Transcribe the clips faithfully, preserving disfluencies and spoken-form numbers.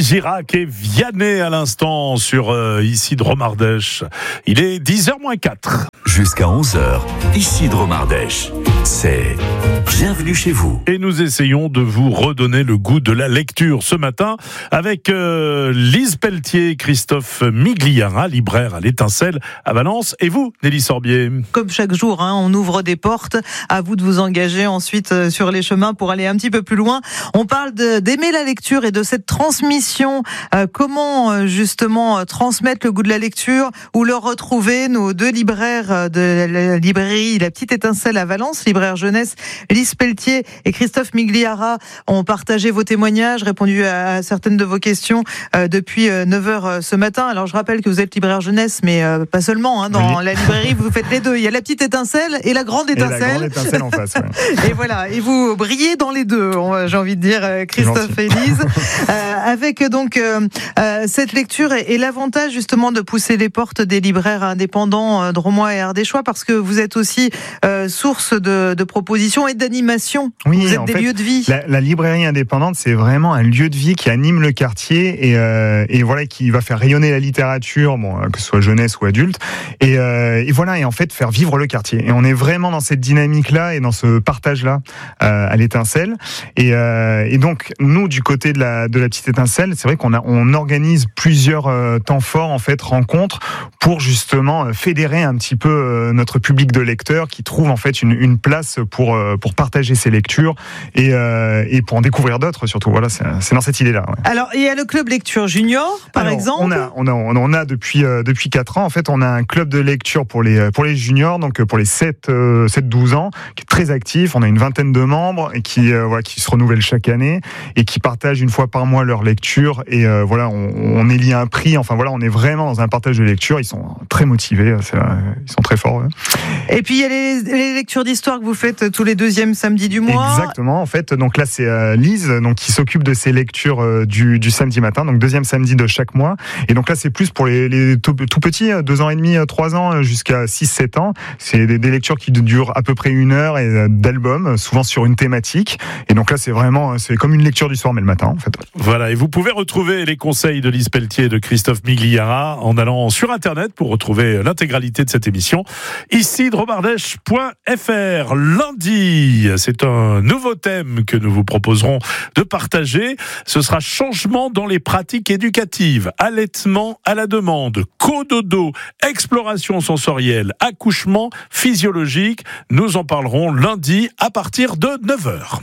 Girac et Vianney à l'instant sur euh, ici Drôme Ardèche. Il est dix heures moins quatre. Jusqu'à onze heures, ici Drôme Ardèche. C'est Bienvenue chez vous. Et nous essayons de vous redonner le goût de la lecture ce matin avec euh, Lise Pelletier, Christophe Migliara, libraire à l'Étincelle à Valence. Et vous, Nelly Sorbier? Comme chaque jour, hein, on ouvre des portes. À vous de vous engager ensuite euh, sur les chemins pour aller un petit peu plus loin. On parle de, d'aimer la lecture et de cette transmission. Euh, comment euh, justement euh, transmettre le goût de la lecture ou le retrouver. Nos deux libraires de la librairie La Petite Étincelle à Valence, libraire jeunesse Lise Pelletier et Christophe Migliara, ont partagé vos témoignages, répondu à certaines de vos questions euh, depuis euh, neuf heures ce matin. Alors je rappelle que vous êtes libraire jeunesse, mais euh, pas seulement. Hein, dans oui. la librairie, vous faites les deux. Il y a La Petite Étincelle et La Grande Étincelle. Et la Grande Étincelle en face. Ouais. Et voilà, et vous brillez dans les deux, j'ai envie de dire, Christophe et Lise. euh, avec donc euh, euh, cette lecture et, et l'avantage justement de pousser les portes des libraires indépendants euh, drômois et ardéchois, parce que vous êtes aussi euh, source de, de propositions et d'animation. Oui, vous êtes en des fait, lieux de vie. La, la librairie indépendante, c'est vraiment un lieu de vie qui anime le quartier et, euh, et voilà, qui va faire rayonner la littérature, bon, que ce soit jeunesse ou adulte, et, euh, et voilà, et en fait faire vivre le quartier. Et on est vraiment dans cette dynamique-là et dans ce partage-là euh, à l'Étincelle. Et, euh, et donc nous, du côté de la de la Petite Étincelle, c'est vrai qu'on a on organise plusieurs euh, temps forts, en fait, rencontres pour justement fédérer un petit peu euh, notre public de lecteurs qui trouve en fait une, une place pour euh, pour partager ses lectures et euh, et pour en découvrir d'autres surtout. Voilà, c'est, c'est dans cette idée-là. Ouais. Alors il y a le club lecture junior, par Alors, exemple. On a on a on a depuis euh, depuis quatre ans, en fait, on a un club de lecture pour les pour les juniors, donc pour les sept douze ans, qui est très actif. On a une vingtaine de membres et qui euh, voilà, qui se renouvellent chaque année et qui partagent une fois par mois leur lecture. Et euh, voilà, on, on est lié à un prix. Enfin voilà, on est vraiment dans un partage de lecture. Ils sont très motivés, c'est, ils sont très forts. Ouais. Et puis il y a les, les lectures d'histoire que vous faites tous les deuxièmes samedis du mois. Exactement. En fait, donc là c'est euh, Lise, donc qui s'occupe de ces lectures euh, du, du samedi matin, donc deuxième samedi de chaque mois. Et donc là c'est plus pour les, les tout, tout petits, deux ans et demi, trois ans, jusqu'à six sept ans. C'est des, des lectures qui durent à peu près une heure et d'albums, souvent sur une thématique. Et donc là c'est vraiment, c'est comme une lecture du soir, mais le matin en fait. Voilà, et vous pouvez retrouver les conseils de Lise Pelletier et de Christophe Migliara en allant sur Internet pour retrouver l'intégralité de cette émission. Ici, drôme ardèche point f r. Lundi, c'est un nouveau thème que nous vous proposerons de partager. Ce sera changement dans les pratiques éducatives, allaitement à la demande, cododo, exploration sensorielle, accouchement physiologique. Nous en parlerons lundi à partir de neuf heures.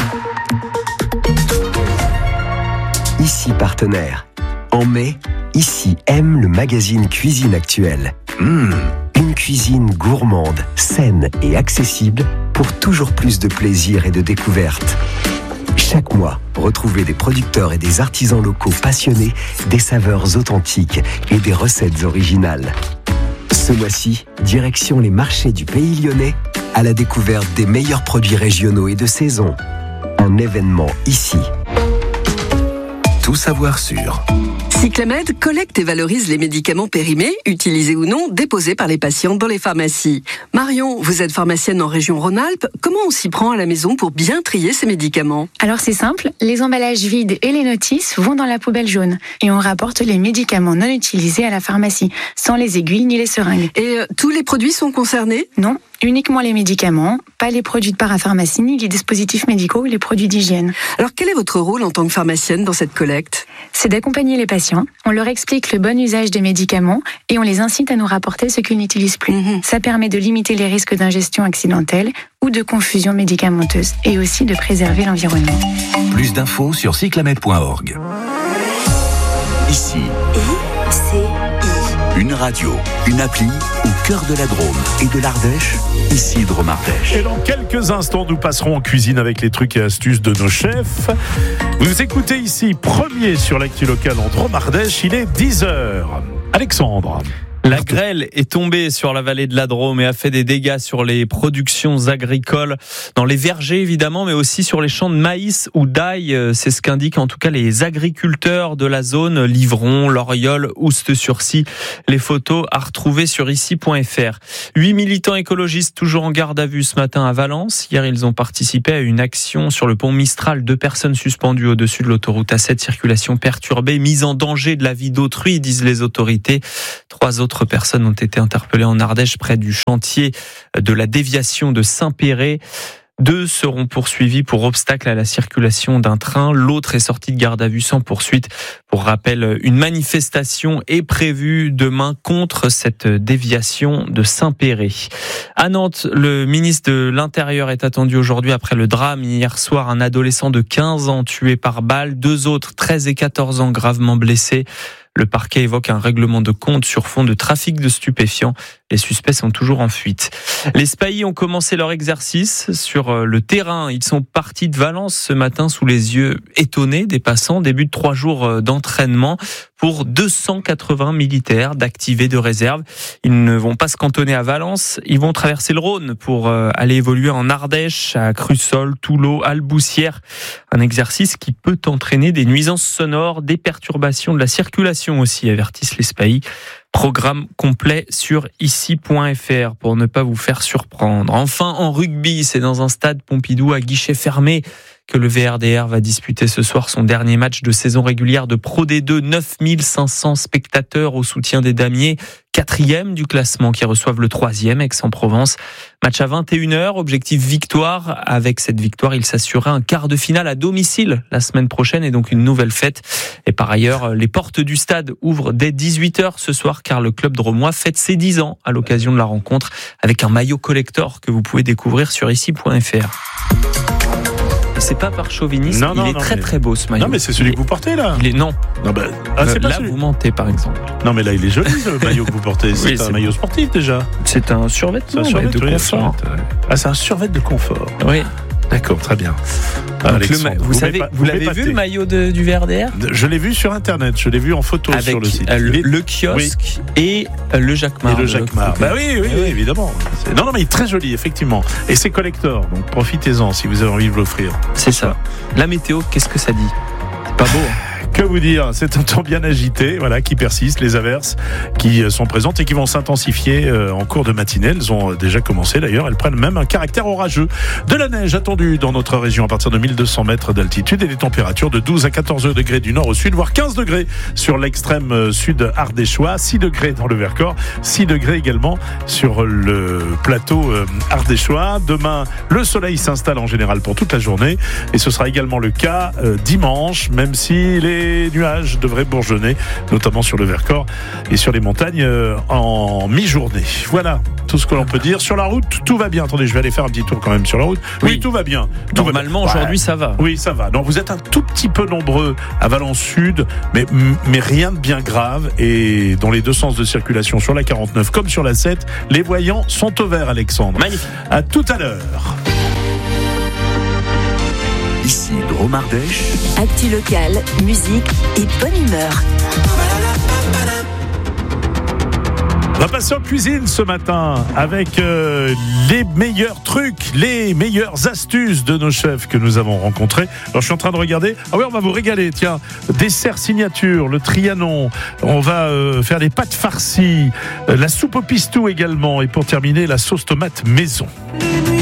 Ici partenaire. En mai, Ici aime le magazine Cuisine Actuelle. Mmh, une cuisine gourmande, saine et accessible pour toujours plus de plaisir et de découverte. Chaque mois, retrouvez des producteurs et des artisans locaux passionnés, des saveurs authentiques et des recettes originales. Ce mois-ci, direction les marchés du Pays Lyonnais à la découverte des meilleurs produits régionaux et de saison. Un événement ici. Tout savoir sur... Cyclamed collecte et valorise les médicaments périmés, utilisés ou non, déposés par les patients dans les pharmacies. Marion, vous êtes pharmacienne en région Rhône-Alpes. Comment on s'y prend à la maison pour bien trier ces médicaments ? Alors c'est simple, les emballages vides et les notices vont dans la poubelle jaune. Et on rapporte les médicaments non utilisés à la pharmacie, sans les aiguilles ni les seringues. Et euh, tous les produits sont concernés ? Non. Uniquement les médicaments, pas les produits de parapharmacie, ni les dispositifs médicaux ou les produits d'hygiène. Alors quel est votre rôle en tant que pharmacienne dans cette collecte ? C'est d'accompagner les patients, on leur explique le bon usage des médicaments et on les incite à nous rapporter ce qu'ils n'utilisent plus. Mmh. Ça permet de limiter les risques d'ingestion accidentelle ou de confusion médicamenteuse et aussi de préserver l'environnement. Plus d'infos sur cyclamed point org. Ici. I C I. Une radio, une appli au cœur de la Drôme et de l'Ardèche, ici Drôme Ardèche. Et dans quelques instants, nous passerons en cuisine avec les trucs et astuces de nos chefs. Vous écoutez ici, premier sur l'actu locale en Drôme Ardèche, il est dix heures. Alexandre. La grêle est tombée sur la vallée de la Drôme et a fait des dégâts sur les productions agricoles, dans les vergers évidemment, mais aussi sur les champs de maïs ou d'ail. C'est ce qu'indiquent en tout cas les agriculteurs de la zone, Livron, Loriol, Oust-sur-Scie. Les photos à retrouver sur ici point f r. Huit militants écologistes toujours en garde à vue ce matin à Valence. Hier, ils ont participé à une action sur le pont Mistral. Deux personnes suspendues au-dessus de l'autoroute A sept, circulation perturbée, mise en danger de la vie d'autrui, disent les autorités. Trois autres personnes ont été interpellées en Ardèche près du chantier de la déviation de Saint-Péret. Deux seront poursuivis pour obstacle à la circulation d'un train. L'autre est sorti de garde à vue sans poursuite. Pour rappel, une manifestation est prévue demain contre cette déviation de Saint-Péret. À Nantes, le ministre de l'Intérieur est attendu aujourd'hui après le drame. Hier soir, un adolescent de quinze ans tué par balle. Deux autres, treize et quatorze ans, gravement blessés. Le parquet évoque un règlement de compte sur fond de trafic de stupéfiants. Les suspects sont toujours en fuite. Les spahis ont commencé leur exercice sur le terrain. Ils sont partis de Valence ce matin sous les yeux étonnés des passants. Début de trois jours d'entraînement pour deux cent quatre-vingts militaires d'activés de réserve. Ils ne vont pas se cantonner à Valence. Ils vont traverser le Rhône pour aller évoluer en Ardèche, à Crussol, Toulon, Alboussière. Un exercice qui peut entraîner des nuisances sonores, des perturbations de la circulation aussi, avertissent les spahis. Programme complet sur ici point f r pour ne pas vous faire surprendre. Enfin, en rugby, c'est dans un stade Pompidou à guichet fermé que le V R D R va disputer ce soir son dernier match de saison régulière de Pro D deux. neuf mille cinq cents spectateurs au soutien des Damiers, quatrième du classement qui reçoivent le troisième, Aix-en-Provence. Match à vingt et une heures, objectif victoire. Avec cette victoire, il s'assurerait un quart de finale à domicile la semaine prochaine et donc une nouvelle fête. Et par ailleurs, les portes du stade ouvrent dès dix-huit heures ce soir car le club drômois fête ses dix ans à l'occasion de la rencontre avec un maillot collector que vous pouvez découvrir sur ici point f r. C'est pas par chauvinisme, non, non, il est non, très mais... très beau ce maillot. Non mais c'est celui il que vous portez là. Il est non. Non bah, ah, c'est euh, pas là celui... vous mentez par exemple. Non mais là il est joli le maillot que vous portez. C'est oui, un c'est maillot bon. sportif déjà. C'est un survêtement un survêt, de oui, confort. un ah c'est un survêt de confort. Oui. D'accord, très bien. Donc le ma... Vous, vous savez, vous, vous l'avez vu le maillot de, du V R D R ? Je l'ai vu sur internet, je l'ai vu en photo avec sur le site. Le, le kiosque oui. et le Jacquemart. Et le Jacquemart. Bah oui, oui, oui, évidemment. C'est... Non, non, mais il est très joli, effectivement. Et c'est collector, donc profitez-en si vous avez envie de l'offrir. C'est ça. La météo, qu'est-ce que ça dit ? C'est pas beau, hein ? Que vous dire, c'est un temps bien agité, voilà, qui persiste, les averses qui sont présentes et qui vont s'intensifier en cours de matinée. Elles ont déjà commencé d'ailleurs, elles prennent même un caractère orageux. De la neige attendue dans notre région à partir de mille deux cents mètres d'altitude et des températures de douze à quatorze degrés du nord au sud, voire quinze degrés sur l'extrême sud ardéchois, six degrés dans le Vercors, six degrés également sur le plateau ardéchois. Demain, le soleil s'installe en général pour toute la journée et ce sera également le cas dimanche, même si les Les nuages devraient bourgeonner, notamment sur le Vercors et sur les montagnes en mi-journée. Voilà tout ce que l'on peut dire. Sur la route, tout va bien. Attendez, je vais aller faire un petit tour quand même sur la route. Oui, oui tout va bien. Tout Normalement, va bien. aujourd'hui, ouais. ça va. Oui, ça va. Non, vous êtes un tout petit peu nombreux à Valence Sud, mais, mais rien de bien grave. Et dans les deux sens de circulation, sur la quarante-neuf comme sur la sept, les voyants sont au vert, Alexandre. Magnifique. À tout à l'heure. Ici Drôme Ardèche. Actu locale, musique et bonne humeur. On va passer en cuisine ce matin avec euh, les meilleurs trucs, les meilleures astuces de nos chefs que nous avons rencontrés. Alors je suis en train de regarder. Ah oui, on va vous régaler. Tiens, dessert signature, le Trianon. On va euh, faire les pâtes farcies, euh, la soupe au pistou également. Et pour terminer, la sauce tomate maison.